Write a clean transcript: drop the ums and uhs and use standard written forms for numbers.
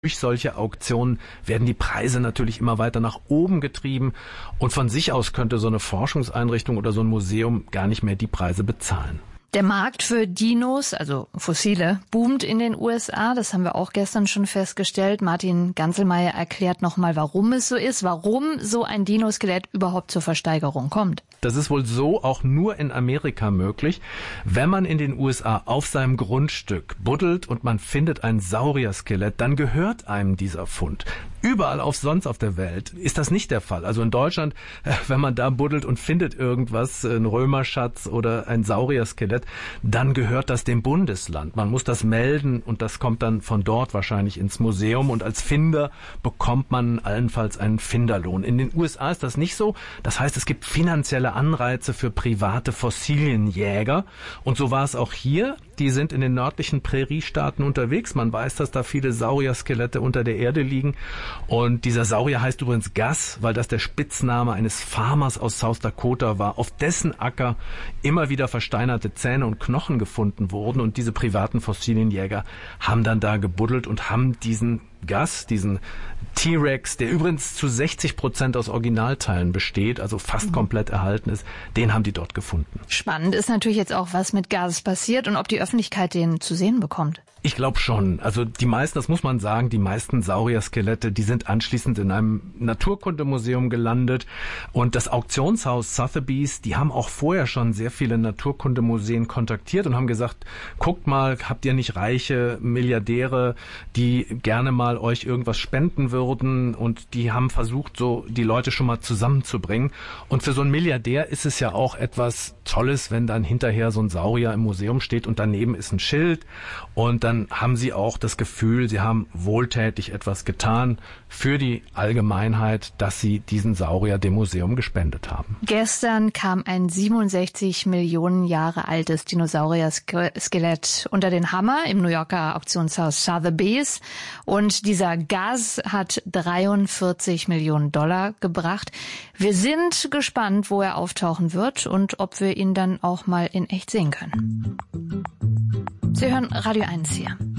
Durch solche Auktionen werden die Preise natürlich immer weiter nach oben getrieben und von sich aus könnte so eine Forschungseinrichtung oder so ein Museum gar nicht mehr die Preise bezahlen. Der Markt für Dinos, also Fossile, boomt in den USA. Das haben wir auch gestern schon festgestellt. Martin Ganzelmeier erklärt nochmal, warum es so ist, warum so ein Dinoskelett überhaupt zur Versteigerung kommt. Das ist wohl so auch nur in Amerika möglich. Wenn man in den USA auf seinem Grundstück buddelt und man findet ein Saurier-Skelett, dann gehört einem dieser Fund. Überall sonst auf der Welt ist das nicht der Fall. Also in Deutschland, wenn man da buddelt und findet irgendwas, ein Römerschatz oder ein Saurier-Skelett, dann gehört das dem Bundesland. Man muss das melden und das kommt dann von dort wahrscheinlich ins Museum und als Finder bekommt man allenfalls einen Finderlohn. In den USA ist das nicht so. Das heißt, es gibt finanzielle Anreize für private Fossilienjäger und so war es auch hier. Die sind in den nördlichen Präriestaaten unterwegs. Man weiß, dass da viele Saurier-Skelette unter der Erde liegen. Und dieser Saurier heißt übrigens Gus, weil das der Spitzname eines Farmers aus South Dakota war, auf dessen Acker immer wieder versteinerte Zähne und Knochen gefunden wurden. Und diese privaten Fossilienjäger haben dann da gebuddelt und haben diesen Gus, diesen T-Rex, der übrigens zu 60% aus Originalteilen besteht, also fast komplett erhalten ist, den haben die dort gefunden. Spannend ist natürlich jetzt auch, was mit Gus passiert und ob die Öffentlichkeit den zu sehen bekommt. Ich glaube schon. Also die meisten, das muss man sagen, die meisten Saurier-Skelette, die sind anschließend in einem Naturkundemuseum gelandet. Und das Auktionshaus Sotheby's, die haben auch vorher schon sehr viele Naturkundemuseen kontaktiert und haben gesagt, guckt mal, habt ihr nicht reiche Milliardäre, die gerne mal euch irgendwas spenden würden? Und die haben versucht, so die Leute schon mal zusammenzubringen. Und für so einen Milliardär ist es ja auch etwas Tolles, wenn dann hinterher so ein Saurier im Museum steht und daneben ist ein Schild. Und dann haben sie auch das Gefühl, sie haben wohltätig etwas getan für die Allgemeinheit, dass sie diesen Saurier dem Museum gespendet haben. Gestern kam ein 67 Millionen Jahre altes Dinosaurier-Skelett unter den Hammer im New Yorker Auktionshaus Sotheby's. Und dieser Gus hat 43 Millionen $43 gebracht. Wir sind gespannt, wo er auftauchen wird und ob wir ihn dann auch mal in echt sehen können. Sie hören Radio 1 hier.